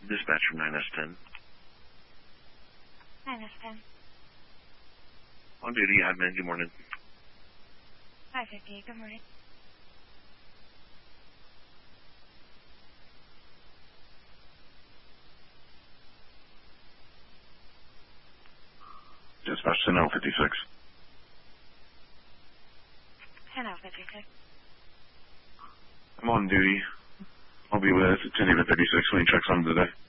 Dispatch from 9S10. 9S10. On duty, admin, good morning. 550, good morning. Dispatch to 1056. 1056. I'm on duty. I'll be with 10 to 36 when he checks on today.